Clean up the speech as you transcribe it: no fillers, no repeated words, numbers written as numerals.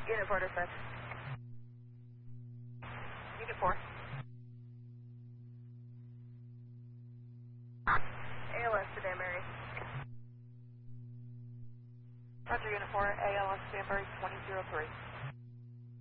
Unit 4 dispatch. Unit 4. ALS to Danbury. Roger, Unit 4, ALS Danbury 2003.